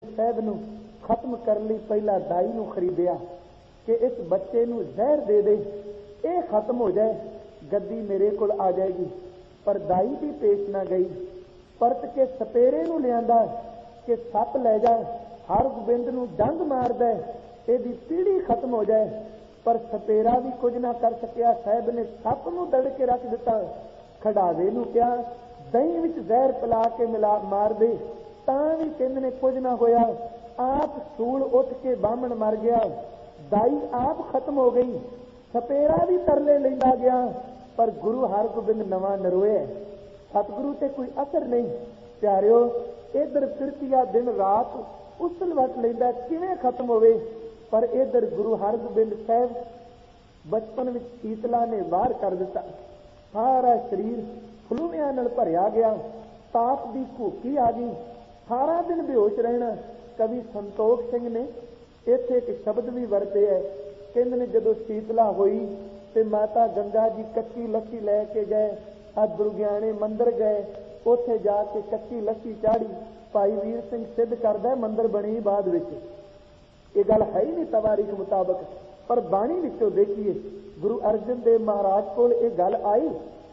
ਸਾਹਿਬ ਨੂੰ ਖਤਮ ਕਰਨ ਲਈ ਪਹਿਲਾਂ ਦਾਈ ਨੂੰ ਖਰੀਦਿਆ ਕਿ ਇਸ ਬੱਚੇ ਨੂੰ ਜ਼ਹਿਰ ਦੇ ਦੇ, ਇਹ ਖਤਮ ਹੋ ਜਾਏ, ਗੱਦੀ ਮੇਰੇ ਕੋਲ ਆ ਜਾਏਗੀ। ਪਰ ਦਾਈ ਵੀ ਪੇਸ਼ ਨਾ ਗਈ, ਪਰਤ ਕੇ ਸਪੇਰੇ ਨੂੰ ਲਿਆਂਦਾ ਕਿ ਸੱਪ ਲੈ ਜਾ, ਹਰਗੋਬਿੰਦ ਨੂੰ ਡੰਗ ਮਾਰਦਾ, ਇਹਦੀ ਪੀੜੀ ਖਤਮ ਹੋ ਜਾਏ। ਪਰ ਸਪੇਰਾ ਵੀ ਕੁਝ ਨਾ ਕਰ ਸਕਿਆ। ਸਾਹਿਬ ਨੇ ਸੱਪ ਨੂੰ ਦੜ ਕੇ ਰੱਖ ਦਿੱਤਾ। ਖੜਾਵੇ ਨੂੰ ਕਿਹਾ ਦਹੀਂ ਵਿੱਚ ਜ਼ਹਿਰ ਪਿਲਾ ਕੇ ਮਾਰ ਦੇ, ਤਾਂ ਵੀ ਕਹਿੰਦੇ ਨੇ ਕੁਝ ਨਾ ਹੋਇਆ। ਆਪ ਸੂਲ ਉੱਠ ਕੇ ਬਾਹਮਣ ਮਰ ਗਿਆ, ਦਾਈ ਆਪ ਖਤਮ ਹੋ ਗਈ, ਸਪੇਰਾ ਵੀ ਤਰਲੇ ਲੈਂਦਾ ਗਿਆ। ਪਰ ਗੁਰੂ ਹਰਗੋਬਿੰਦ ਨਵਾਂ ਨਰੋਇਆ, ਸਤਿਗੁਰੂ ਤੇ ਕੋਈ ਅਸਰ ਨਹੀਂ। ਪਿਆਰਿਓ, ਇਧਰ ਫਿਰਤੀਆ ਦਿਨ ਰਾਤ ਉਸਲ ਵਟ ਲੈਂਦਾ, ਕਿਵੇਂ ਖਤਮ ਹੋਵੇ। ਪਰ ਇਧਰ ਗੁਰੂ ਹਰਗੋਬਿੰਦ ਸਾਹਿਬ ਬਚਪਨ ਵਿੱਚ ਸ਼ੀਤਲਾ ਨੇ ਬਾਹਰ ਕਰ ਦਿੱਤਾ। ਸਾਰਾ ਸਰੀਰ ਫਲੂਵਿਆਂ ਨਾਲ ਭਰਿਆ ਗਿਆ, ਤਾਪ ਦੀ ਘੂਕੀ ਆ ਗਈ, ਸਾਰਾ ਦਿਨ ਬੇਹੋਸ਼ ਰਹਿਣਾ। ਕਵੀ ਸੰਤੋਖ ਸਿੰਘ ਨੇ ਇੱਥੇ ਇੱਕ ਸ਼ਬਦ ਵੀ ਵਰਤੇ ਹੈ, ਕਹਿੰਦੇ ਨੇ ਜਦੋਂ ਸ਼ੀਤਲਾ ਹੋਈ ਤੇ ਮਾਤਾ ਗੰਗਾ ਜੀ ਕੱਚੀ ਲੱਸੀ ਲੈ ਕੇ ਗਏ, ਆ ਦੁਰਗਿਆਣੇ ਮੰਦਿਰ ਗਏ, ਉੱਥੇ ਜਾ ਕੇ ਕੱਚੀ ਲੱਸੀ ਚਾੜੀ। ਭਾਈ ਵੀਰ ਸਿੰਘ ਸਿੱਧ ਕਰਦਾ ਮੰਦਿਰ ਬਣੀ ਬਾਅਦ ਵਿੱਚ, ਇਹ ਗੱਲ ਹੈ ਹੀ ਨਹੀਂ ਤਵਾਰੀਖ ਮੁਤਾਬਕ, ਪਰ ਬਾਣੀ ਵਿੱਚੋਂ ਦੇਖੀਏ ਗੁਰੂ ਅਰਜਨ ਦੇਵ ਮਹਾਰਾਜ ਕੋਲ ਇਹ ਗੱਲ ਆਈ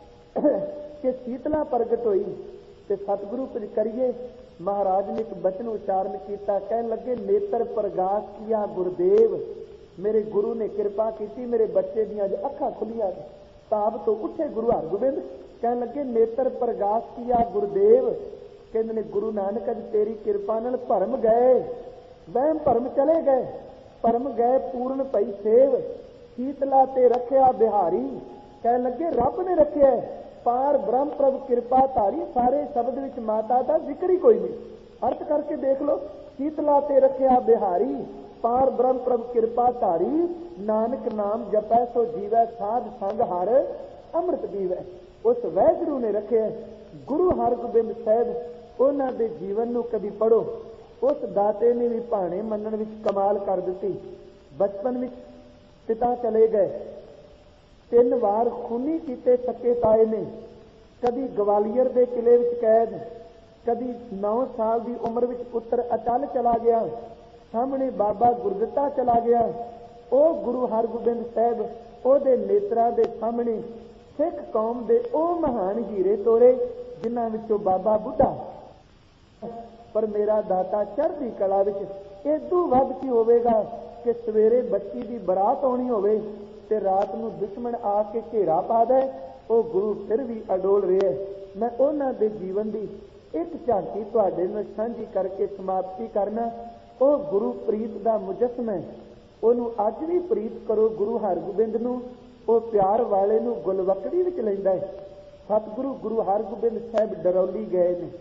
ਕਿ ਸ਼ੀਤਲਾ ਪ੍ਰਗਟ ਹੋਈ ਤੇ ਸਤਿਗੁਰੂ ਕੁਝ ਕਰੀਏ। ਮਹਾਰਾਜ ਨੇ ਇੱਕ ਬਚਨ ਉਚਾਰਨ ਕੀਤਾ, ਕਹਿਣ ਲੱਗੇ ਨੇਤਰ ਪ੍ਰਗਾਸ ਕੀਆ ਗੁਰਦੇਵ, ਮੇਰੇ ਗੁਰੂ ਨੇ ਕਿਰਪਾ ਕੀਤੀ, ਮੇਰੇ ਬੱਚੇ ਦੀਆਂ ਅੱਜ ਅੱਖਾਂ ਖੁੱਲੀਆਂ। ਤਾਪ ਤੋਂ ਉੱਠੇ ਗੁਰੂ ਹਰਗੋਬਿੰਦ, ਕਹਿਣ ਲੱਗੇ ਨੇਤਰ ਪ੍ਰਗਾਸ ਕੀਆ ਗੁਰਦੇਵ, ਕਹਿੰਦੇ ਨੇ ਗੁਰੂ ਨਾਨਕ ਅੱਜ ਤੇਰੀ ਕਿਰਪਾ ਨਾਲ ਭਰਮ ਗਏ, ਵਹਿਮ ਭਰਮ ਚਲੇ ਗਏ, ਭਰਮ ਗਏ ਪੂਰਨ ਭਈ ਸੇਵ, ਸ਼ੀਤਲਾ ਤੇ ਰੱਖਿਆ ਬਿਹਾਰੀ। ਕਹਿਣ ਲੱਗੇ ਰੱਬ ਨੇ ਰੱਖਿਆ, ਪਾਰ ਬ੍ਰਹਮ ਪ੍ਰਭ ਕਿਰਪਾ ਧਾਰੀ। ਸਾਰੇ ਸ਼ਬਦ ਵਿੱਚ ਮਾਤਾ ਦਾ ਜ਼ਿਕਰ ਹੀ ਕੋਈ ਨਹੀਂ। ਅਰਥ ਕਰਕੇ ਦੇਖ ਲਓ, ਸ਼ੀਤਲਾ ਤੇ ਰੱਖਿਆ ਬਿਹਾਰੀ, ਪਾਰ ਬ੍ਰਹਮ ਪ੍ਰਭ ਕਿਰਪਾ ਧਾਰੀ, ਨਾਨਕ ਨਾਮ ਜਪੈ ਸੋ ਜੀਵੈ, ਸਾਧ ਸੰਗ ਹਰ ਅੰਮ੍ਰਿਤ ਪੀਵੈ। ਉਸ ਵਾਹਿਗੁਰੂ ਨੇ ਰੱਖਿਆ। ਗੁਰੂ ਹਰਗੋਬਿੰਦ ਸਾਹਿਬ, ਉਹਨਾਂ ਦੇ ਜੀਵਨ ਨੂੰ ਕਦੀ ਪੜ੍ਹੋ, ਉਸ ਦਾਤੇ ਨੇ ਵੀ ਭਾਣੇ ਮੰਨਣ ਵਿੱਚ ਕਮਾਲ ਕਰ ਦਿੱਤੀ। ਬਚਪਨ ਵਿੱਚ ਪਿਤਾ ਚਲੇ ਗਏ, 3 ਵਾਰ ਖੂਨੀ ਕੀਤੇ ਸਕੇ ਤਾਏ ਨੇ, ਕਦੀ ਗਵਾਲੀਅਰ ਦੇ ਕਿਲੇ ਵਿੱਚ ਕੈਦ, ਕਦੀ 9 ਸਾਲ ਦੀ ਉਮਰ ਵਿੱਚ ਪੁੱਤਰ ਅਚਲ ਚਲਾ ਗਿਆ, ਸਾਹਮਣੇ ਬਾਬਾ ਗੁਰਦਿੱਤਾ ਚਲਾ ਗਿਆ। ਉਹ ਗੁਰੂ ਹਰਗੋਬਿੰਦ ਸਾਹਿਬ ਉਹਦੇ ਨੇਤਰਾਂ ਦੇ ਸਾਹਮਣੇ ਸਿੱਖ ਕੌਮ ਦੇ ਉਹ ਮਹਾਨ ਹੀਰੇ ਤੋਰੇ ਜਿਨ੍ਹਾਂ ਵਿੱਚੋਂ ਬਾਬਾ ਬੁੱਢਾ। ਪਰ ਮੇਰਾ ਦਾਤਾ ਚੜ੍ਹਦੀ ਕਲਾ ਵਿੱਚ, ਏਦੂ ਵੱਧ ਕੀ ਹੋਵੇਗਾ ਕਿ ਸਵੇਰੇ ਬੱਚੀ ਦੀ ਬਰਾਤ ਆਉਣੀ ਹੋਵੇ ਤੇ ਰਾਤ ਨੂੰ ਦੁਸ਼ਮਣ ਆ ਕੇ ਘੇਰਾ ਪਾ ਦੇ, ਉਹ ਗੁਰੂ ਫਿਰ ਵੀ ਅਡੋਲ ਰਿਹਾ। ਮੈਂ ਉਹਨਾਂ ਦੇ ਜੀਵਨ ਦੀ ਇੱਕ ਝਾਂਕੀ ਤੁਹਾਡੇ ਨਾਲ ਸਾਂਝੀ ਕਰਕੇ ਸਮਾਪਤੀ ਕਰਨਾ। ਉਹ ਗੁਰੂ ਪ੍ਰੀਤ ਦਾ ਮੁਜੱਸਮਾ ਹੈ, ਉਹਨੂੰ ਅੱਜ ਵੀ ਪ੍ਰੀਤ ਕਰੋ। ਗੁਰੂ ਹਰਗੋਬਿੰਦ ਨੂੰ, ਉਹ ਪਿਆਰ ਵਾਲੇ ਨੂੰ ਗੁਲਵਕੜੀ ਵਿੱਚ ਲੈਂਦਾ ਹੈ। ਸਤਿਗੁਰੂ ਗੁਰੂ ਹਰਗੋਬਿੰਦ ਸਾਹਿਬ ਡਰੌਲੀ ਗਏ ਨੇ।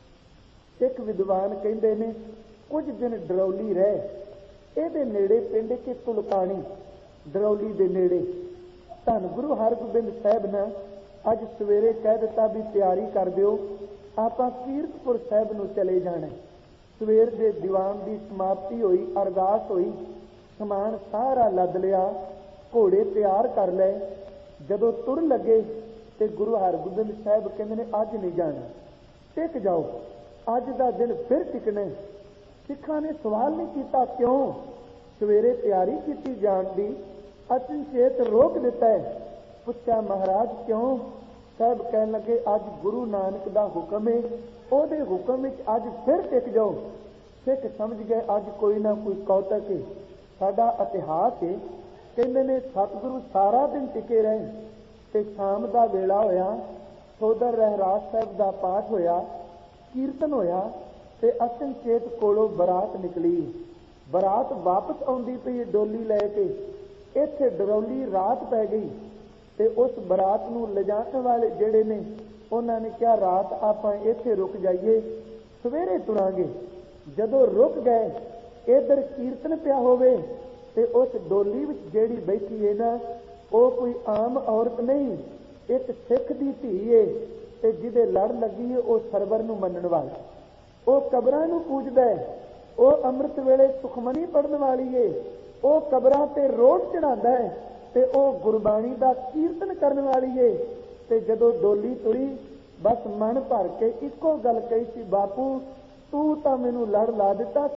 ਸਿੱਖ ਵਿਦਵਾਨ ਕਹਿੰਦੇ ਨੇ ਕੁਝ ਦਿਨ ਡਰੌਲੀ ਰਹੇ। ਇਹਦੇ ਨੇੜੇ ਪਿੰਡ ਕਿ ਤੁਲਕਾਣੀ, ਡਰੌਲੀ ਦੇ ਨੇੜੇ। ਧੰਨ ਗੁਰੂ ਹਰਗੋਬਿੰਦ ਸਾਹਿਬ ਨੇ ਅੱਜ ਸਵੇਰੇ ਕਹਿ ਦਿੱਤਾ ਵੀ ਤਿਆਰੀ ਕਰ ਦਿਓ, ਆਪਾਂ ਕੀਰਤਪੁਰ ਸਾਹਿਬ ਨੂੰ ਚਲੇ ਜਾਣਾ। ਸਵੇਰ ਦੇ ਦੀਵਾਨ ਦੀ ਸਮਾਪਤੀ ਹੋਈ, ਅਰਦਾਸ ਹੋਈ, ਸਮਾਨ ਸਾਰਾ ਲੱਦ ਲਿਆ, ਘੋੜੇ ਤਿਆਰ ਕਰ ਲਏ। ਜਦੋਂ ਤੁਰ ਲੱਗੇ ਤੇ ਗੁਰੂ ਹਰਗੋਬਿੰਦ ਸਾਹਿਬ ਕਹਿੰਦੇ ਨੇ ਅੱਜ ਨਹੀਂ ਜਾਣਾ, ਟਿਕ ਜਾਓ, ਅੱਜ ਦਾ ਦਿਨ ਫਿਰ ਟਿਕਣਾ। ਸਿੱਖਾਂ ਨੇ ਸਵਾਲ ਨਹੀਂ ਕੀਤਾ ਕਿਉਂ, ਸਵੇਰੇ ਤਿਆਰੀ ਕੀਤੀ ਜਾਣ ਦੀ, ਅਚਨਚੇਤ ਰੋਕ ਦਿੱਤਾ ਹੈ। ਪੁੱਛਿਆ ਮਹਾਰਾਜ ਕਿਉਂ? ਸਾਹਿਬ ਕਹਿਣ ਲੱਗੇ ਅੱਜ ਗੁਰੂ ਨਾਨਕ ਦਾ ਹੁਕਮ ਹੈ, ਉਹਦੇ ਹੁਕਮ ਵਿੱਚ ਅੱਜ ਫਿਰ ਟਿਕ ਜਾਓ। ਸਿੱਖ ਸਮਝ ਗਏ ਅੱਜ ਕੋਈ ਨਾ ਕੋਈ ਕੌਤਕ ਹੈ, ਸਾਡਾ ਇਤਿਹਾਸ ਹੈ। ਕਹਿੰਦੇ ਨੇ ਸਤਿਗੁਰੂ ਸਾਰਾ ਦਿਨ ਟਿਕੇ ਰਹੇ ਤੇ ਸ਼ਾਮ ਦਾ ਵੇਲਾ ਹੋਇਆ, ਸੋਦਰ ਰਹਿਰਾਸ ਸਾਹਿਬ ਦਾ ਪਾਠ ਹੋਇਆ, ਕੀਰਤਨ ਹੋਇਆ ਤੇ ਅਚਨਚੇਤ ਕੋਲੋਂ ਬਰਾਤ ਨਿਕਲੀ। ਬਰਾਤ ਵਾਪਸ ਆਉਂਦੀ ਪਈ ਡੋਲੀ ਲੈ ਕੇ, ਇੱਥੇ ਡਰੌਲੀ ਰਾਤ ਪੈ ਗਈ ਤੇ ਉਸ ਬਰਾਤ ਨੂੰ ਲਿਜਾਣ ਵਾਲੇ ਜਿਹੜੇ ਨੇ ਉਹਨਾਂ ਨੇ ਕਿਹਾ ਰਾਤ ਆਪਾਂ ਇੱਥੇ ਰੁਕ ਜਾਈਏ, ਸਵੇਰੇ ਤੁਰਾਂਗੇ। ਜਦੋਂ ਰੁਕ ਗਏ, ਇੱਧਰ ਕੀਰਤਨ ਪਿਆ ਹੋਵੇ ਤੇ ਉਸ ਡੋਲੀ ਵਿੱਚ ਜਿਹੜੀ ਬੈਠੀ ਹੈ ਨਾ, ਉਹ ਕੋਈ ਆਮ ਔਰਤ ਨਹੀਂ, ਇੱਕ ਸਿੱਖ ਦੀ ਧੀ ਏ ਤੇ ਜਿਹਦੇ ਲੜ ਲੱਗੀ ਹੈ ਉਹ ਸਰਵਰ ਨੂੰ ਮੰਨਣ ਵਾਲਾ, ਉਹ ਕਬਰਾਂ ਨੂੰ ਪੂਜਦਾ ਹੈ, ਉਹ ਅੰਮ੍ਰਿਤ ਵੇਲੇ ਸੁਖਮਨੀ ਪੜਨ ਵਾਲੀ ਏ, ਉਹ ਕਬਰਾਂ ਤੇ ਰੋਟ ਚੜਾਉਂਦਾ ਹੈ ਤੇ ਉਹ ਗੁਰਬਾਣੀ ਦਾ ਕੀਰਤਨ ਕਰਨ ਵਾਲੀ ਏ। ਤੇ ਜਦੋਂ ਡੋਲੀ ਤੁਰੀ, ਬਸ ਮਨ ਭਰ ਕੇ ਇੱਕੋ ਗੱਲ ਕਹੀ ਸੀ, ਬਾਪੂ ਤੂੰ ਤਾਂ ਮੈਨੂੰ ਲੜ ਲਾ ਦਿੱਤਾ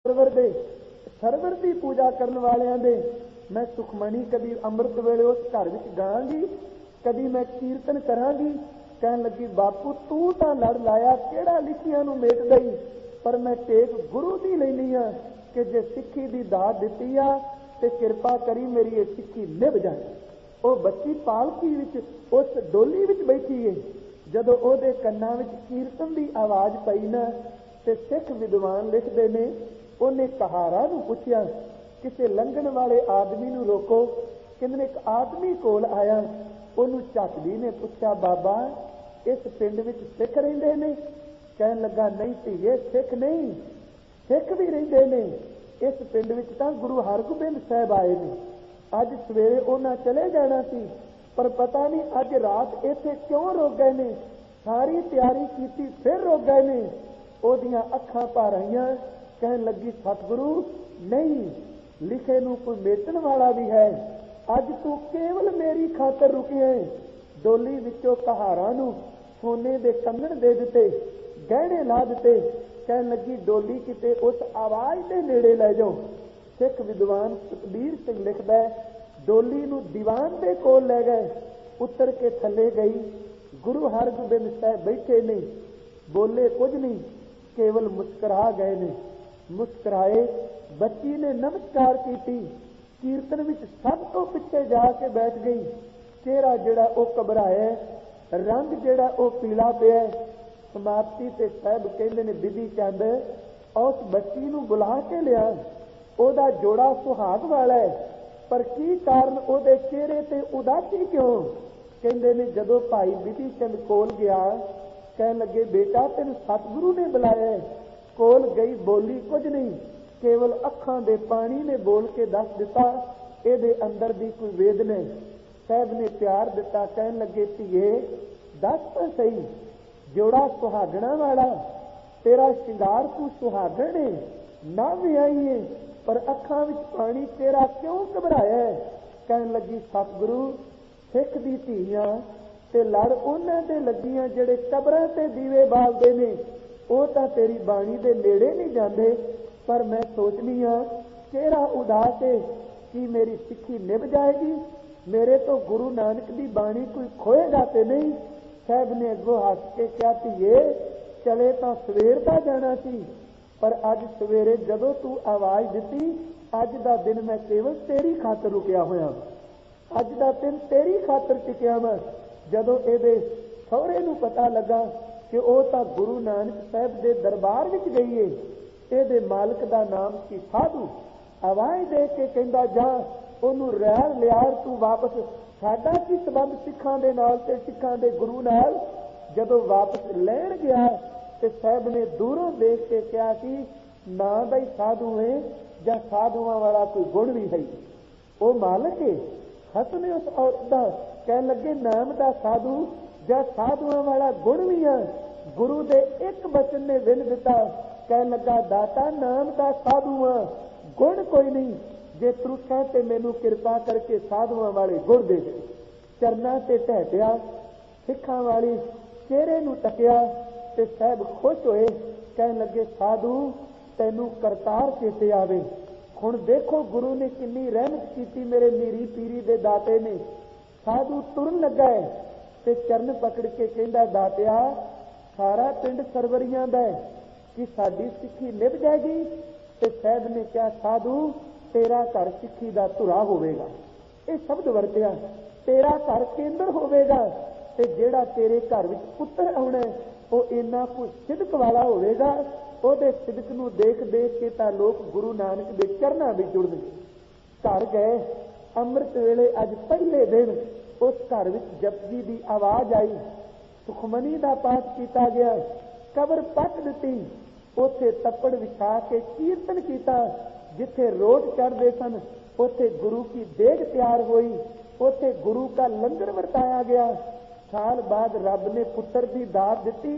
ਸਰਵਰ ਦੀ ਪੂਜਾ ਕਰਨ ਵਾਲਿਆਂ ਦੇ। ਮੈਂ ਸੁਖਮਣੀ ਕਦੀ ਅੰਮ੍ਰਿਤ ਵੇਲੇ ਉਸ ਘਰ ਵਿੱਚ ਗਾਵਾਂਗੀ, ਕਦੀ ਮੈਂ ਕੀਰਤਨ ਕਰਾਂਗੀ। ਕਹਿਣ ਲੱਗੀ ਬਾਪੂ ਤੂੰ ਤਾਂ ਲੜ ਲਾਇਆ, ਕਿਹੜਾ ਲਿਖੀਆਂ ਨੂੰ ਮੇਟ ਗਈ, ਪਰ ਮੈਂ ਟੇਕ ਗੁਰੂ ਦੀ ਲੈਣੀ ਆ ਕਿ ਜੇ ਸਿੱਖੀ ਦੀ ਦਾਤ ਦਿੱਤੀ ਆ ਤੇ ਕਿਰਪਾ ਕਰੀ ਮੇਰੀ ਇਹ ਸਿੱਖੀ ਨਿਭ ਜਾਏ। ਉਹ ਬੱਚੀ ਪਾਲਕੀ ਵਿੱਚ ਉਸ ਡੋਲੀ ਵਿੱਚ ਬੈਠੀ ਏ। ਜਦੋਂ ਉਹਦੇ ਕੰਨਾਂ ਵਿੱਚ ਕੀਰਤਨ ਦੀ ਆਵਾਜ਼ ਪਈ ਨਾ ਤੇ ਸਿੱਖ ਵਿਦਵਾਨ ਲਿਖਦੇ ਨੇ, ਉਹਨੇ ਕਹਾਰਾ ਨੂੰ ਪੁੱਛਿਆ, ਕਿਸੇ ਲੰਘਣ ਵਾਲੇ ਆਦਮੀ ਨੂੰ ਰੋਕੋ। ਕਹਿੰਦੇ ਇੱਕ ਆਦਮੀ ਕੋਲ ਆਇਆ, ਉਹਨੂੰ ਝੱਟਦੀ ਨੇ ਪੁੱਛਿਆ, ਬਾਬਾ ਇਸ ਪਿੰਡ ਵਿੱਚ ਸਿੱਖ ਰਹਿੰਦੇ ਨੇ? ਕਹਿਣ ਲੱਗਾ ਨਹੀਂ ਧੀਏ, ਸਿੱਖ ਨਹੀਂ, ਸਿੱਖ ਵੀ ਰਹਿੰਦੇ ਨੇ। ਇਸ ਪਿੰਡ ਵਿੱਚ ਤਾਂ ਗੁਰੂ ਹਰਗੋਬਿੰਦ ਸਾਹਿਬ ਆਏ ਨੇ। ਅੱਜ ਸਵੇਰੇ ਉਹਨਾਂ ਚਲੇ ਜਾਣਾ ਸੀ, ਪਰ ਪਤਾ ਨਹੀਂ ਅੱਜ ਰਾਤ ਇੱਥੇ ਕਿਉਂ ਰੁਕ ਗਏ ਨੇ। ਸਾਰੀ ਤਿਆਰੀ ਕੀਤੀ ਫਿਰ ਰੁਕ ਗਏ ਨੇ। ਉਹਦੀਆਂ ਅੱਖਾਂ ਭਰ ਆਈਆਂ। ਕਹਿਣ ਲੱਗੀ ਸਤਿਗੁਰੂ ਨਹੀਂ, ਲਿਖੇ ਨੂੰ ਕੋਈ ਮੇਟਣ ਵਾਲਾ ਵੀ ਹੈ। ਅੱਜ ਤੂੰ ਕੇਵਲ ਮੇਰੀ ਖਾਤਰ ਰੁਕਿਆ। ਡੋਲੀ ਵਿੱਚੋਂ ਕਹਾਰਾਂ ਨੂੰ ਸੋਨੇ ਦੇ ਕੰਗਣ ਦੇ ਦਿੱਤੇ, ਗਹਿਣੇ ਲਾ ਦਿੱਤੇ। ਕਹਿਣ ਲੱਗੀ ਡੋਲੀ ਕਿਤੇ ਉਸ ਆਵਾਜ਼ ਦੇ ਨੇੜੇ ਲੈ ਜਾਓ। ਸਿੱਖ ਵਿਦਵਾਨ ਸੁਖਬੀਰ ਸਿੰਘ ਲਿਖਦਾ, ਡੋਲੀ ਨੂੰ ਦੀਵਾਨ ਦੇ ਕੋਲ ਲੈ ਗਏ। ਉਤਰ ਕੇ ਥੱਲੇ ਗਈ। ਗੁਰੂ ਹਰਗੋਬਿੰਦ ਸਾਹਿਬ ਬੈਠੇ ਨੇ, ਬੋਲੇ ਕੁਝ ਨਹੀਂ, ਕੇਵਲ ਮੁਸਕਰਾ ਗਏ ਨੇ। ਮੁਸਕਰਾਏ। ਬੱਚੀ ਨੇ ਨਮਸਕਾਰ ਕੀਤੀ। ਕੀਰਤਨ ਵਿੱਚ ਸਭ ਤੋਂ ਪਿੱਛੇ ਜਾ ਕੇ ਬੈਠ ਗਈ। ਚਿਹਰਾ ਜਿਹੜਾ ਉਹ ਘਬਰਾਇਆ, ਰੰਗ ਜਿਹੜਾ ਉਹ ਪੀਲਾ ਪਿਆ। ਸਮਾਪਤੀ ਤੇ ਸਾਹਿਬ ਕਹਿੰਦੇ ਨੇ ਬੀਬੀ ਚੰਦ ਉਸ ਬੱਚੀ ਨੂੰ ਬੁਲਾ ਕੇ ਲਿਆ। ਉਹਦਾ ਜੋੜਾ ਸੁਹਾਗ ਵਾਲਾ ਹੈ, ਪਰ ਕੀ ਕਾਰਨ ਉਹਦੇ ਚਿਹਰੇ ਤੇ ਉਦਾਸੀ ਕਿਉਂ? ਕਹਿੰਦੇ ਨੇ ਜਦੋਂ ਭਾਈ ਬੀਬੀ ਚੰਦ ਕੋਲ ਗਿਆ, ਕਹਿਣ ਲੱਗੇ ਬੇਟਾ ਤੈਨੂੰ ਸਤਿਗੁਰੂ ਨੇ ਬੁਲਾਇਆ। ਕੋਲ ਗਈ, ਬੋਲੀ ਕੁਝ ਨਹੀਂ, ਕੇਵਲ ਅੱਖਾਂ ਦੇ ਪਾਣੀ ਨੇ ਬੋਲ ਕੇ ਦੱਸ ਦਿੱਤਾ ਇਹਦੇ ਅੰਦਰ ਦੀ ਕੋਈ ਵੇਦਨਾ। ਸਾਹਿਬ ਨੇ ਪਿਆਰ ਦਿੱਤਾ। ਕਹਿਣ ਲੱਗੇ ਧੀਏ ਦੱਸ ਤਾਂ ਸਹੀ, ਜੋੜਾ ਸੁਹਾਗਣਾ ਵਾਲਾ, ਤੇਰਾ ਸ਼ਿੰਗਾਰ ਤੂੰ ਸੁਹਾਗਣ ਏ, ਨਾ ਵੀ ਆਈਏ, ਪਰ ਅੱਖਾਂ ਵਿੱਚ ਪਾਣੀ ਤੇਰਾ ਕਿਉਂ ਘਬਰਾਇਆ? ਕਹਿਣ ਲੱਗੀ ਸਤਿਗੁਰੂ ਸਿੱਖ ਦੀ ਧੀਆਂ ਤੇ ਲੜ ਉਹਨਾਂ ਦੇ ਲੱਗੀਆਂ ਜਿਹੜੇ ਕਬਰਾਂ ਤੇ ਦੀਵੇ ਬਾਲਦੇ ਨੇ। ਉਹ ਤਾਂ ਤੇਰੀ ਬਾਣੀ ਦੇ ਨੇੜੇ ਨਹੀਂ ਜਾਂਦੇ, ਪਰ ਮੈਂ ਸੋਚਦੀ ਹਾਂ ਚਿਹਰਾ ਉਦਾਸ ਹੈ, ਕੀ ਮੇਰੀ ਸਿੱਖੀ ਨਿਭ ਜਾਏਗੀ? ਮੇਰੇ ਤੋਂ ਗੁਰੂ ਨਾਨਕ ਦੀ ਬਾਣੀ ਕੋਈ ਖੋਏਗਾ ਤੇ ਨਹੀਂ? ਸਾਹਿਬ ਨੇ ਅੱਗੋਂ ਹੱਸ ਕੇ ਕਿਹਾ ਧੀਏ ਚਲੇ ਤਾਂ ਸਵੇਰ ਦਾ ਜਾਣਾ ਸੀ, ਪਰ ਅੱਜ ਸਵੇਰੇ ਜਦੋਂ ਤੂੰ ਆਵਾਜ਼ ਦਿੱਤੀ, ਅੱਜ ਦਾ ਦਿਨ ਮੈਂ ਕੇਵਲ ਤੇਰੀ ਖਾਤਰ ਰੁਕਿਆ ਹੋਇਆ। ਅੱਜ ਦਾ ਦਿਨ ਤੇਰੀ ਖਾਤਰ ਟਿਕਿਆ ਮੈਂ। ਜਦੋਂ ਇਹਦੇ ਸਹੁਰੇ ਨੂੰ ਪਤਾ ਲੱਗਾ ਕਿ ਉਹ ਤਾਂ ਗੁਰੂ ਨਾਨਕ ਸਾਹਿਬ ਦੇ ਦਰਬਾਰ ਵਿੱਚ ਗਈ ਏ, ਇਹਦੇ ਮਾਲਕ ਦਾ ਨਾਮ ਸੀ ਸਾਧੂ, ਆਵਾਜ਼ ਦੇ ਕੇ ਕਹਿੰਦਾ ਜਾ ਉਹਨੂੰ ਰਹਿ ਲਿਆ, ਤੂੰ ਵਾਪਸ। ਸਾਡਾ ਕੀ ਸੰਬੰਧ ਸਿੱਖਾਂ ਦੇ ਨਾਲ ਤੇ ਸਿੱਖਾਂ ਦੇ ਗੁਰੂ ਨਾਲ? ਜਦੋਂ ਵਾਪਸ ਲੈਣ ਗਿਆ ਤੇ ਸਾਹਿਬ ਨੇ ਦੂਰੋਂ ਦੇਖ ਕੇ ਕਿਹਾ ਕਿ ਨਾ ਦਾ ਹੀ ਸਾਧੂ ਹੈ ਜਾਂ ਸਾਧੂਆਂ ਵਾਲਾ ਕੋਈ ਗੁਣ ਵੀ ਹੈ, ਉਹ ਮਾਲਕ ਹੈ। ਹਸਨ ਨੇ ਉਸ ਔਰਤ ਦਾ। ਕਹਿਣ ਲੱਗੇ ਨਾਮ ਦਾ ਸਾਧੂ ਜਾਂ ਸਾਧੂਆਂ ਵਾਲਾ ਗੁਣ ਵੀ ਹੈ। ਗੁਰੂ ਦੇ ਇੱਕ ਬਚਨ ਨੇ ਵਿੰਨ ਦਿੱਤਾ। ਕਹਿਣ ਲੱਗਾ ਦਾਤਾ ਨਾਮ ਦਾ ਸਾਧੂ ਆ, ਗੁਣ ਕੋਈ ਨਹੀਂ। ਜੇ ਤਰੁੱਠਾ ਤੇ ਮੈਨੂੰ ਕਿਰਪਾ ਕਰਕੇ ਸਾਧੂਆਂ ਵਾਲੇ ਗੁਣ ਦੇ ਦੇ। ਚਰਨਾਂ ਤੇ ਢਹਿ ਪਿਆ, ਸਿੱਖਾਂ ਵਾਲੀ ਚਿਹਰੇ ਨੂੰ ਤੱਕਿਆ ਤੇ ਸਾਹਿਬ ਖੁਸ਼ ਹੋਏ। ਕਹਿਣ ਲੱਗੇ ਸਾਧੂ ਤੈਨੂੰ ਕਰਤਾਰ ਚੇਤੇ ਆਵੇ। ਹੁਣ ਦੇਖੋ ਗੁਰੂ ਨੇ ਕਿੰਨੀ ਰਹਿਮਤ ਕੀਤੀ ਮੇਰੇ ਮੀਰੀ ਪੀਰੀ ਦੇ ਦਾਤੇ ਨੇ। ਸਾਧੂ ਤੁਰਨ ਲੱਗਾ ਤੇ ਚਰਨ ਪਕੜ ਕੇ ਕਹਿੰਦਾ ਦਾਤਿਆ ਸਾਰਾ ਪਿੰਡ ਸਰਵਰੀਆਂ ਦਾ ਕਿ ਸਾਡੀ ਸਿੱਖੀ ਨਿਭ ਜਾਏਗੀ? ਤੇ ਸਾਹਿਬ ਨੇ ਕਿਹਾ ਸਾਧੂ ਤੇਰਾ ਘਰ ਸਿੱਖੀ ਦਾ ਧੁਰਾ ਹੋਵੇਗਾ। ਇਹ ਸ਼ਬਦ ਵਰਤਿਆ, ਤੇਰਾ ਘਰ ਕੇਂਦਰ ਹੋਵੇਗਾ ਤੇ ਜਿਹੜਾ ਤੇਰੇ ਘਰ ਵਿੱਚ ਪੁੱਤਰ ਆਉਣਾ ਉਹ ਇੰਨਾ ਕੁ ਸਿਦਕ ਵਾਲਾ ਹੋਵੇਗਾ, ਉਹਦੇ ਸਿਦਕ ਨੂੰ ਦੇਖ ਦੇਖ ਕੇ ਤਾਂ ਲੋਕ ਗੁਰੂ ਨਾਨਕ ਦੇ ਚਰਨਾਂ ਵਿੱਚ ਜੁੜਨਗੇ। ਘਰ ਗਏ। ਅੰਮ੍ਰਿਤ ਵੇਲੇ ਅੱਜ ਪਹਿਲੇ ਦਿਨ ਉਸ ਘਰ ਵਿੱਚ ਜਪਜੀ ਦੀ ਆਵਾਜ਼ ਆਈ, ਸੁਖਮਨੀ ਦਾ ਪਾਠ ਕੀਤਾ ਗਿਆ, ਕਬਰ ਪੱਟ ਦਿੱਤੀ, ਉੱਥੇ ਤੱਪੜ ਵਿਛਾ ਕੇ ਕੀਰਤਨ ਕੀਤਾ। ਜਿੱਥੇ ਰੋਟ ਚੜ੍ਹਦੇ ਸਨ ਉੱਥੇ ਗੁਰੂ ਕੀ ਦੇਗ ਤਿਆਰ ਹੋਈ, ਉੱਥੇ ਗੁਰੂ ਦਾ ਲੰਗਰ ਵਰਤਾਇਆ ਗਿਆ। ਸਾਲ ਬਾਅਦ ਰੱਬ ਨੇ ਪੁੱਤਰ ਦੀ ਦਾਤ ਦਿੱਤੀ,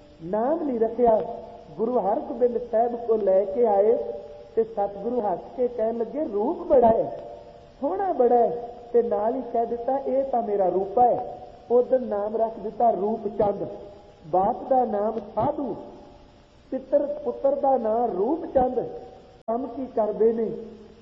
ਨਾਮ ਨਹੀਂ ਰੱਖਿਆ। ਗੁਰੂ ਹਰਗੋਬਿੰਦ ਸਾਹਿਬ ਕੋ ਲੈ ਕੇ ਆਏ ਤੇ ਸਤਿਗੁਰੂ ਹੱਸ ਕੇ ਕਹਿਣ ਲੱਗੇ ਰੂਪ ਬੜਾ ਹੈ, ਸੋਹਣਾ ਬੜਾ ਹੈ, ਤੇ ਨਾਲ ਹੀ ਕਹਿ ਦਿੱਤਾ ਇਹ ਤਾਂ ਮੇਰਾ ਰੂਪ ਹੈ। ਉਦੋਂ ਨਾਮ ਰੱਖ ਦਿੱਤਾ ਰੂਪ ਚੰਦ। ਬਾਪ ਦਾ ਨਾਮ ਸਾਧੂ, ਪਿੱਤਰ ਪੁੱਤਰ ਦਾ ਨਾਂ ਰੂਪ ਚੰਦ ਕੰਮ ਕੀ ਕਰਦੇ ਨੇ?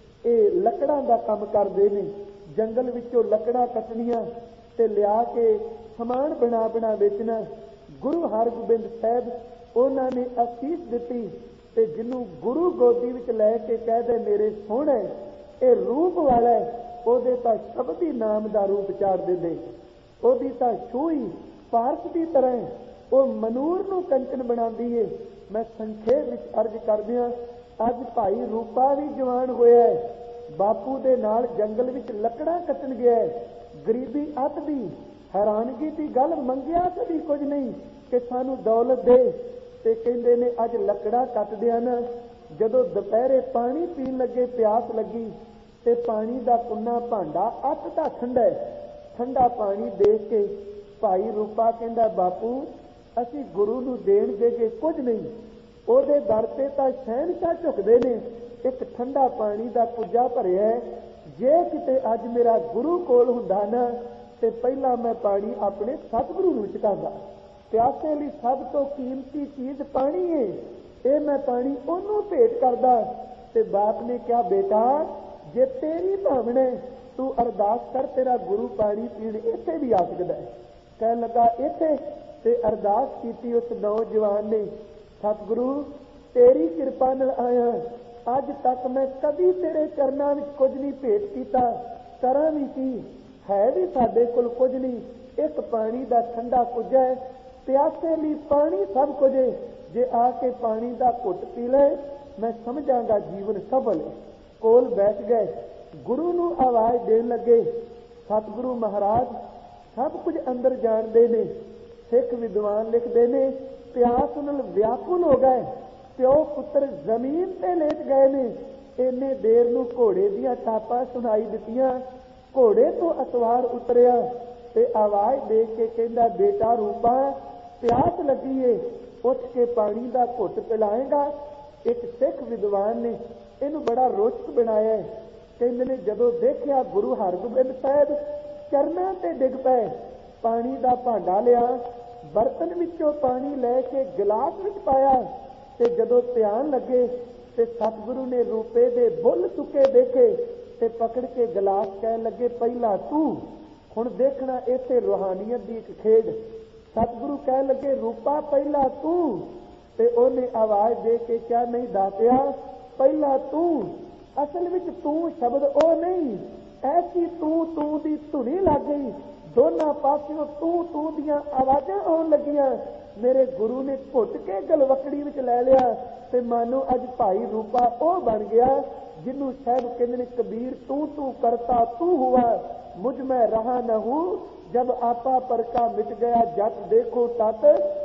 ਇਹ ਲੱਕੜਾਂ ਦਾ ਕੰਮ ਕਰਦੇ ਨੇ। ਜੰਗਲ ਵਿੱਚੋਂ ਲੱਕੜਾਂ ਕੱਟਣੀਆਂ ਤੇ ਲਿਆ ਕੇ ਸਮਾਨ ਬਣਾ ਬਣਾ ਵੇਚਣਾ। ਗੁਰੂ ਹਰਗੋਬਿੰਦ ਸਾਹਿਬ ਉਹਨਾਂ ਨੇ ਅਸੀਸ ਦਿੱਤੀ ਤੇ ਜਿਹਨੂੰ ਗੁਰੂ ਗੋਦੀ ਵਿੱਚ ਲੈ ਕੇ ਕਹਦੇ ਮੇਰੇ ਸੋਹਣੇ ਇਹ ਰੂਪ ਵਾਲਾ, ਉਹਦੇ ਤਾਂ ਸ਼ਬਦ ਹੀ ਨਾਮ ਦਾ ਰੂਪ ਚਾੜ ਦਿੰਦੇ। ਉਹਦੀ ਤਾਂ ਛੂਹੀ ਪਾਰਸ ਦੀ ਤਰ੍ਹਾਂ ਉਹ ਮਨੂਰ ਨੂੰ ਕੰਚਨ ਬਣਾਉਂਦੀ ਏ। ਮੈਂ ਸੰਖੇਪ ਵਿੱਚ ਅਰਜ਼ ਕਰਦਿਆਂ, ਅੱਜ ਭਾਈ ਰੂਪਾ ਵੀ ਜਵਾਨ ਹੋਇਆ ਹੈ, ਬਾਪੂ ਦੇ ਨਾਲ ਜੰਗਲ ਵਿੱਚ ਲੱਕੜਾਂ ਕੱਟਣ ਗਿਆ ਹੈ। ਗਰੀਬੀ ਅੱਤ ਦੀ, ਹੈਰਾਨਗੀ ਦੀ ਗੱਲ, ਮੰਗਿਆ ਕਦੀ ਕੁਝ ਨਹੀਂ ਕਿ ਸਾਨੂੰ ਦੌਲਤ ਦੇ, ਤੇ ਕਹਿੰਦੇ ਨੇ ਅੱਜ ਲੱਕੜਾਂ ਕੱਟਦਿਆਂ ਨਾ ਜਦੋਂ ਦੁਪਹਿਰੇ ਪਾਣੀ ਪੀਣ ਲੱਗੇ, ਪਿਆਸ ਲੱਗੀ ਤੇ ਪਾਣੀ ਦਾ ਕੁੰਨਾ ਭਾਂਡਾ ਅੱਤ ਦਾ ਠੰਡਾ, ਠੰਡਾ ਪਾਣੀ ਦੇਖ ਕੇ ਭਾਈ ਰੂਪਾ ਕਹਿੰਦਾ ਬਾਪੂ ਅਸੀਂ ਗੁਰੂ ਨੂੰ ਦੇਣ ਦੇ ਕੁਝ ਨਹੀਂ, ਉਹਦੇ ਦਰ ਤੇ ਤਾਂ ਸ਼ਹਿਨਸ਼ਾਹ ਝੁਕਦੇ ਨੇ। ਇੱਕ ਠੰਡਾ ਪਾਣੀ ਦਾ ਕੁੱਜਾ ਭਰਿਆ, ਜੇ ਕਿਤੇ ਅੱਜ ਮੇਰਾ ਗੁਰੂ ਕੋਲ ਹੁੰਦਾ ਨਾ ਤੇ ਪਹਿਲਾਂ ਮੈਂ ਪਾਣੀ ਆਪਣੇ ਸਤਿਗੁਰੂ ਨੂੰ ਚੁਕਾਉਂਦਾ। ਪਿਆਸੇ ਲਈ ਸਭ ਤੋਂ ਕੀਮਤੀ ਚੀਜ਼ ਪਾਣੀ ਹੈ, ਇਹ ਮੈਂ ਪਾਣੀ ਉਹਨੂੰ ਭੇਟ ਕਰਦਾ। ਤੇ ਬਾਪ ਨੇ ਕਿਹਾ ਬੇਟਾ ਜੇ ਤੇਰੀ ਭਾਵਨਾ ਤੂੰ ਅਰਦਾਸ ਕਰ, ਤੇਰਾ ਗੁਰੂ ਪਾਣੀ ਪੀਣ ਇੱਥੇ ਵੀ ਆ ਸਕਦਾ ਹੈ। ਕਹਿਣ ਲੱਗਾ ਇੱਥੇ, ਤੇ ਅਰਦਾਸ ਕੀਤੀ ਉਸ ਨੌਜਵਾਨ ਨੇ, ਸਤਿਗੁਰੂ ਤੇਰੀ ਕਿਰਪਾ ਨਾਲ ਆਇਆ, ਅੱਜ ਤੱਕ ਮੈਂ ਕਦੀ ਤੇਰੇ ਚਰਨਾਂ ਵਿੱਚ ਕੁਝ ਨਹੀਂ ਭੇਟ ਕੀਤਾ, ਕਰਾਂ ਵੀ ਕੀ, ਹੈ ਵੀ ਸਾਡੇ ਕੋਲ ਕੁਝ ਨਹੀਂ, ਇੱਕ ਪਾਣੀ ਦਾ ਠੰਡਾ ਕੁੱਜਾ ਹੈ, ਪਿਆਸੇ ਲਈ ਪਾਣੀ ਸਭ ਕੁਝ ਹੈ, ਜੇ ਆ ਕੇ ਪਾਣੀ ਦਾ ਘੁੱਟ ਪੀ ਲੈ ਮੈਂ ਸਮਝਾਂਗਾ ਜੀਵਨ ਸਫਲ ਹੈ। ਕੋਲ ਬੈਠ ਗਏ, ਗੁਰੂ ਨੂੰ ਆਵਾਜ਼ ਦੇਣ ਲੱਗੇ। ਸਤਿਗੁਰੂ ਮਹਾਰਾਜ ਸਭ ਕੁਝ ਅੰਦਰ ਜਾਣਦੇ ਨੇ। ਸਿੱਖ ਵਿਦਵਾਨ ਲਿਖਦੇ ਨੇ ਪਿਆਸ ਨਾਲ ਵਿਆਕੁਲ ਹੋ ਗਏ, ਪਿਓ ਪੁੱਤਰ ਜ਼ਮੀਨ ਤੇ ਲੇਟ ਗਏ ਨੇ। ਇੰਨੇ ਦੇਰ ਨੂੰ ਘੋੜੇ ਦੀਆਂ ਟਾਪਾਂ ਸੁਣਾਈ ਦਿੱਤੀਆਂ, ਘੋੜੇ ਤੋਂ ਅਸਵਾਰ ਉਤਰਿਆ ਤੇ ਆਵਾਜ਼ ਦੇ ਕੇ ਕਹਿੰਦਾ ਬੇਟਾ ਰੂਪਾ ਪਿਆਸ ਲੱਗੀ ਏ, ਉੱਠ ਕੇ ਪਾਣੀ ਦਾ ਘੁੱਟ ਪਿਲਾਏਗਾ। ਇੱਕ ਸਿੱਖ ਵਿਦਵਾਨ ਨੇ ਇਹਨੂੰ ਬੜਾ ਰੋਚਕ ਬਣਾਇਆ ਹੈ। ਕਹਿੰਦੇ ਨੇ ਜਦੋਂ ਦੇਖਿਆ ਗੁਰੂ ਹਰਗੋਬਿੰਦ ਸਾਹਿਬ ਚਰਨਾਂ ਤੇ ਡਿੱਗ ਪਏ, ਪਾਣੀ ਦਾ ਭਾਂਡਾ ਲਿਆ, ਬਰਤਨ ਵਿੱਚੋਂ ਪਾਣੀ ਲੈ ਕੇ ਗਿਲਾਸ ਵਿੱਚ ਪਾਇਆ, ਤੇ ਜਦੋਂ ਧਿਆਨ ਲੱਗੇ ਤੇ ਸਤਿਗੁਰੂ ਨੇ ਰੂਪੇ ਦੇ ਬੁੱਲ ਚੁੱਕੇ ਦੇਖੇ ਤੇ ਪਕੜ ਕੇ ਗਿਲਾਸ ਕਹਿਣ ਲੱਗੇ ਪਹਿਲਾਂ ਤੂੰ। ਹੁਣ ਦੇਖਣਾ ਇੱਥੇ ਰੂਹਾਨੀਅਤ ਦੀ ਇੱਕ ਖੇਡ। ਸਤਿਗੁਰੂ ਕਹਿਣ ਲੱਗੇ ਰੂਪਾ ਪਹਿਲਾਂ ਤੂੰ, ਤੇ ਉਹਨੇ ਆਵਾਜ਼ ਦੇ ਕੇ ਕਿਹਾ ਨਹੀਂ ਦਾਤਿਆ ਪਹਿਲਾਂ ਤੂੰ। ਅਸਲ ਵਿੱਚ ਤੂੰ ਸ਼ਬਦ ਉਹ ਨਹੀਂ, ਐਸੀ ਤੂੰ ਦੀ ਧੁਨੀ ਲੱਗ ਗਈ, ਦੋਨਾਂ ਪਾਸਿਓਂ ਤੂੰ ਦੀਆਂ ਆਵਾਜ਼ਾਂ ਆਉਣ ਲੱਗੀਆਂ। ਮੇਰੇ ਗੁਰੂ ਨੇ ਘੁੱਟ ਕੇ ਗਲਵਕੜੀ ਵਿੱਚ ਲੈ ਲਿਆ ਤੇ ਮਾਨੋ ਅੱਜ ਭਾਈ ਰੂਪਾ ਉਹ ਬਣ ਗਿਆ ਜਿਹਨੂੰ ਸਾਹਿਬ ਕਹਿੰਦੇ ਨੇ ਕਬੀਰ ਤੂੰ ਕਰਤਾ ਤੂੰ ਹੁਆ, ਮੁਝ ਮੈਂ ਰਹਾ न हूं, जब आपा पर का मिट गया जट देखो तत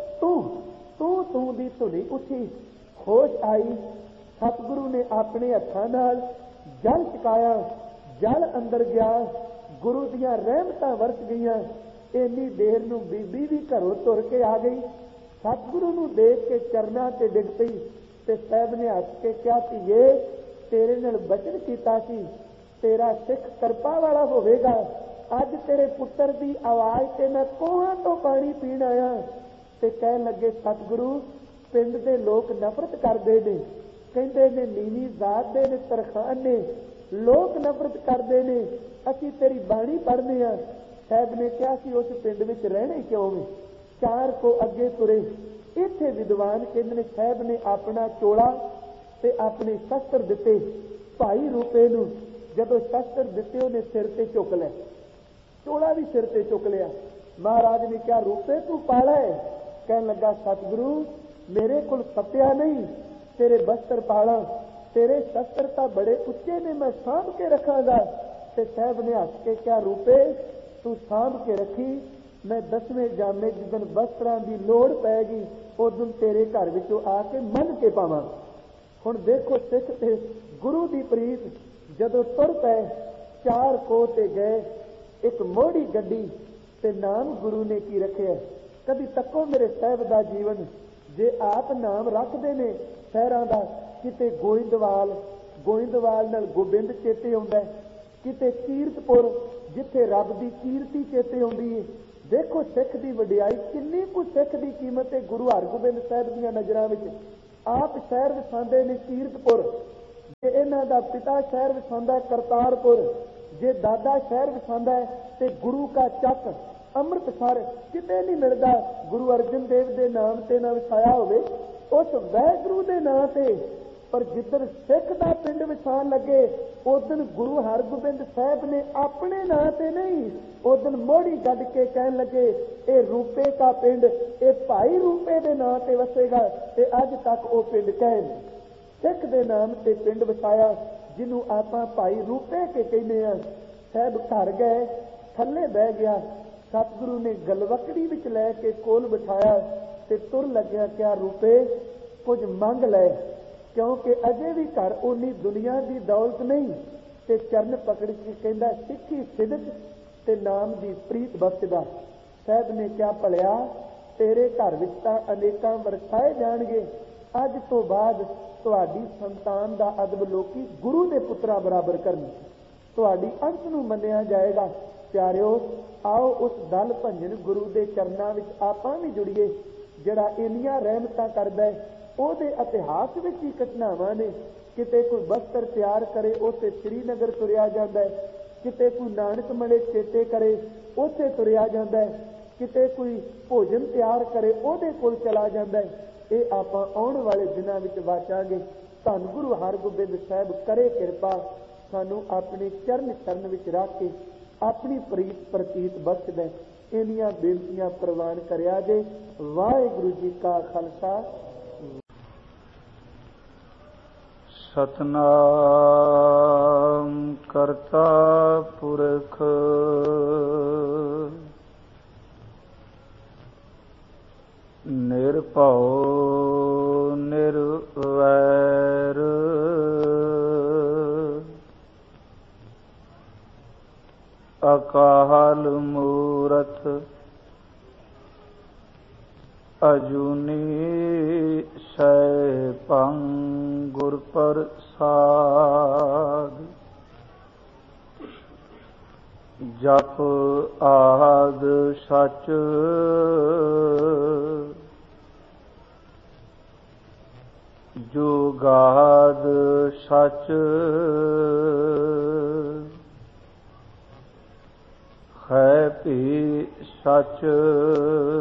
तू ਦੀ ਧੁਨੀ ਉੱਠੀ, ਹੋਸ਼ ਆਈ। ਸਤਿਗੁਰੂ ਨੇ ਆਪਣੇ ਹੱਥਾਂ ਨਾਲ ਜਲ ਚਕਾਇਆ, ਜਲ ਅੰਦਰ ਗਿਆ, ਗੁਰੂ ਦੀਆਂ ਰਹਿਮਤਾਂ ਵਰਤ ਗਈਆਂ। ਇੰਨੀ ਦੇਰ ਨੂੰ ਬੀਬੀ ਵੀ ਘਰੋਂ ਤੁਰ ਕੇ ਆ ਗਈ, ਸਤਿਗੁਰੂ ਨੂੰ ਦੇਖ ਕੇ ਚਰਨਾਂ ਤੇ ਡਿੱਗ ਪਈ ਤੇ ਸਾਹਿਬ ਨੇ ਹੱਸ ਕੇ ਕਿਹਾ ਧੀਏ ਤੇਰੇ ਨਾਲ ਬਚਨ ਕੀਤਾ ਸੀ, ਤੇਰਾ ਸਿੱਖ ਕਿਰਪਾ ਵਾਲਾ ਹੋਵੇਗਾ। ਅੱਜ ਤੇਰੇ ਪੁੱਤਰ ਦੀ ਆਵਾਜ਼ ਤੇ ਮੈਂ ਕੋਹਾਂ ਤੋਂ ਪਾਣੀ ਪੀਣ ਆਇਆ। ਤੇ ਕਹਿਣ ਲੱਗੇ ਸਤਿਗੁਰੂ ਪਿੰਡ ਦੇ ਲੋਕ ਨਫ਼ਰਤ ਕਰਦੇ ਨੇ, ਕਹਿੰਦੇ ਨੇ ਨੀਵੀਂ ਜ਼ਾਤ ਦੇ ਨੇ, ਤਰਖਾਨ ਨੇ, ਲੋਕ ਨਫ਼ਰਤ ਕਰਦੇ ਨੇ, ਅਸੀਂ ਤੇਰੀ ਬਾਣੀ ਪੜ੍ਹਦੇ ਹਾਂ। ਸਾਹਿਬ ਨੇ ਕਿਹਾ ਸੀ ਉਸ ਪਿੰਡ ਵਿੱਚ ਰਹਿਣੇ ਕਿਉਂ ਵੇ, ਚਾਰ ਕੋ ਅੱਗੇ ਤੁਰੇ। ਇੱਥੇ ਵਿਦਵਾਨ ਕਹਿੰਦੇ ਨੇ ਸਾਹਿਬ ਨੇ ਆਪਣਾ ਚੋਲਾ ਤੇ ਆਪਣੇ ਸ਼ਸਤਰ ਦਿੱਤੇ ਭਾਈ ਰੂਪੇ ਨੂੰ। ਜਦੋਂ ਸ਼ਸਤਰ ਦਿੱਤੇ ਉਹਨੇ ਸਿਰ ਤੇ ਚੁੱਕ ਲਿਆ, ਚੋਲਾ ਵੀ ਸਿਰ ਤੇ ਚੁੱਕ ਲਿਆ। ਮਹਾਰਾਜ ਨੇ ਕਿਹਾ ਰੂਪੇ ਤੂੰ ਪਾਲਾ ਹੈ? ਕਹਿਣ ਲੱਗਾ ਸਤਿਗੁਰੂ ਮੇਰੇ ਕੋਲ ਸੱਤਿਆ ਨਹੀਂ, ਤੇਰੇ ਬਸਤਰ ਪਾਲਾ, ਤੇਰੇ ਸ਼ਸਤਰ ਤਾਂ ਬੜੇ ਉੱਚੇ ਨੇ, ਮੈਂ ਸਾਂਭ ਕੇ ਰੱਖਾਂਗਾ। ਤੇ ਸਾਹਿਬ ਨੇ ਹੱਸ ਕੇ ਕਿਹਾ ਰੂਪੇ ਤੂੰ ਸਾਂਭ ਕੇ ਰੱਖੀ, ਮੈਂ 10ਵੇਂ ਜਾਮੇ ਜਿੱਦਣ ਬਸਤਰਾਂ ਦੀ ਲੋੜ ਪੈਗੀ ਉਦੋਂ ਤੇਰੇ ਘਰ ਵਿੱਚੋਂ ਆ ਕੇ ਮੰਨ ਕੇ ਪਾਵਾਂ। ਹੁਣ ਦੇਖੋ ਸਿੱਖ ਤੇ ਗੁਰੂ ਦੀ ਪ੍ਰੀਤ। ਜਦੋਂ ਤੁਰ ਪਏ ਚਾਰ ਕੋਹ ਤੇ ਗਏ, ਇੱਕ ਮੋੜੀ ਗੱਡੀ ਤੇ ਨਾਮ ਗੁਰੂ ਨੇ ਕੀ ਰੱਖਿਆ। ਕਦੀ ਤੱਕੋ ਮੇਰੇ ਸਾਹਿਬ ਦਾ ਜੀਵਨ, ਜੇ ਆਪ ਨਾਮ ਰੱਖਦੇ ਨੇ ਸ਼ਹਿਰਾਂ ਦਾ, ਕਿਤੇ ਗੋਇੰਦਵਾਲ ਨਾਲ ਗੋਬਿੰਦ ਚੇਤੇ ਆਉਂਦਾ, ਕਿਤੇ ਕੀਰਤਪੁਰ ਜਿੱਥੇ ਰੱਬ ਦੀ ਕੀਰਤੀ ਚੇਤੇ ਆਉਂਦੀ ਹੈ। ਦੇਖੋ ਸਿੱਖ ਦੀ ਵਡਿਆਈ ਕਿੰਨੀ ਕੁ, ਸਿੱਖ ਦੀ ਕੀਮਤ ਹੈ ਗੁਰੂ ਹਰਗੋਬਿੰਦ ਸਾਹਿਬ ਦੀਆਂ ਨਜ਼ਰਾਂ ਵਿੱਚ। आप शहर वसांदे ने कीरतपुर, जे इन्हां दा पिता शहर वसांदा करतारपुर, जे दादा शहर वसांदा है ते गुरु का चक ਅੰਮ੍ਰਿਤਸਰ ਕਿਤੇ ਨਹੀਂ ਮਿਲਦਾ ਗੁਰੂ ਅਰਜਨ ਦੇਵ ਦੇ ਨਾਮ ਤੇ ਨਾ ਵਸਾਇਆ ਹੋਵੇ, ਉਸ ਵਾਹਿਗੁਰੂ ਦੇ ਨਾਂ ਤੇ। ਪਰ ਜਿੱਦਣ ਸਿੱਖ ਦਾ ਪਿੰਡ ਵਸਾਉਣ ਲੱਗੇ ਉਦਣ ਗੁਰੂ ਹਰਗੋਬਿੰਦ ਸਾਹਿਬ ਨੇ ਆਪਣੇ ਨਾਂ ਤੇ ਨਹੀਂ, ਉਦਣ ਮੋਹੜੀ ਗੱਡ ਕੇ ਕਹਿਣ ਲੱਗੇ ਇਹ ਰੂਪੇ ਦਾ ਪਿੰਡ, ਇਹ ਭਾਈ ਰੂਪੇ ਦੇ ਨਾਂ ਤੇ ਵਸੇਗਾ। ਤੇ ਅੱਜ ਤੱਕ ਉਹ ਪਿੰਡ ਕਹਿਣ ਸਿੱਖ ਦੇ ਨਾਮ ਤੇ ਪਿੰਡ ਵਸਾਇਆ, ਜਿਹਨੂੰ ਆਪਾਂ ਭਾਈ ਰੂਪੇ ਕੇ ਕਹਿੰਦੇ ਆ। ਸਾਹਿਬ ਘਰ ਗਏ, ਥੱਲੇ ਬਹਿ ਗਿਆ, ਸਤਿਗੁਰੂ ਨੇ ਗਲਵਕੜੀ ਵਿੱਚ ਲੈ ਕੇ ਕੋਲ ਬਿਠਾਇਆ ਤੇ ਤੁਰ ਲੱਗਿਆ, ਕਿਆ ਰੂਪੇ ਕੁਝ ਮੰਗ ਲੈ, ਕਿਉਂਕਿ ਅਜੇ ਵੀ ਘਰ ਉਨੀ ਦੁਨੀਆ ਦੀ ਦੌਲਤ ਨਹੀਂ। ਤੇ ਚਰਨ ਪਕੜ ਕੇ ਕਹਿੰਦਾ ਸਿੱਖੀ ਸਿਦਕ ਤੇ ਨਾਮ ਦੀ ਪ੍ਰੀਤ ਬਖਸ਼ਦਾ। ਸਾਹਿਬ ਨੇ ਕਿਹਾ ਭਲਿਆ ਤੇਰੇ ਘਰ ਵਿੱਚ ਤਾਂ ਅਨੇਕਾਂ ਵਰਸਾਏ ਜਾਣਗੇ, ਅੱਜ ਤੋਂ ਬਾਅਦ ਤੁਹਾਡੀ ਸੰਤਾਨ ਦਾ ਅਦਬ ਲੋਕੀ ਗੁਰੂ ਦੇ ਪੁੱਤਰਾਂ ਬਰਾਬਰ ਕਰਨ, ਤੁਹਾਡੀ ਅੰਤ ਨੂੰ ਮੰਨਿਆ ਜਾਏਗਾ। ਪਿਆਰਿਓ, ਆਓ ਉਸ ਦਲ ਭੰਜਨ ਗੁਰੂ ਦੇ ਚਰਨਾਂ ਵਿੱਚ ਆਪਾਂ ਵੀ ਜੁੜੀਏ, ਜਿਹੜਾ ਇੰਨੀਆਂ ਰਹਿਮਤਾਂ ਕਰਦਾ ਹੈ। ਉਹਦੇ ਇਤਿਹਾਸ ਵਿੱਚ ਹੀ ਘਟਨਾਵਾਂ ਨੇ, ਕਿਤੇ ਕੋਈ ਬਸਤਰ ਤਿਆਰ ਕਰੇ ਉੱਥੇ ਸ੍ਰੀਨਗਰ ਤੁਰਿਆ ਜਾਂਦਾ ਹੈ, ਕਿਤੇ ਕੋਈ ਨਾਨਕ ਮੜੇ ਚੇਤੇ ਕਰੇ ਉੱਥੇ ਤੁਰਿਆ ਜਾਂਦਾ ਹੈ, ਕਿਤੇ ਕੋਈ ਭੋਜਨ ਤਿਆਰ ਕਰੇ ਉਹਦੇ ਕੋਲ ਚਲਾ ਜਾਂਦਾ ਹੈ। ਇਹ ਆਪਾਂ ਆਉਣ ਵਾਲੇ ਦਿਨਾਂ ਵਿੱਚ ਵਾਚਾਂਗੇ। ਧੰਨ ਗੁਰੂ ਹਰਗੋਬਿੰਦ ਸਾਹਿਬ ਕਰੇ ਕਿਰਪਾ, ਸਾਨੂੰ ਆਪਣੇ ਚਰਨ ਚਰਨ ਵਿੱਚ ਰੱਖ ਕੇ ਆਪਣੀ ਪ੍ਰੀਤ ਪ੍ਰਤੀਤ ਬਖਸ਼ਦਾ। ਇੰਨੀਆਂ ਬੇਨਤੀਆਂ ਪ੍ਰਵਾਨ ਕਰਿਆ ਜੇ। ਵਾਹਿਗੁਰੂ ਜੀ ਕਾ ਖਾਲਸਾ। ਸਤਨਾਮ ਕਰਤਾ ਪੁਰਖ ਨਿਰਭਉ ਨਿਰਵੈਰ ਅਕਾਲ ਮੂਰਤ ਅਜੂਨੀ ਸੈਭੰ ਗੁਰ ਪ੍ਰਸਾਦ। ਜਪ ਆਦ ਸਚ ਜੁਗਾਦ ਸਚ ਹੈ ਭੀ ਸਚ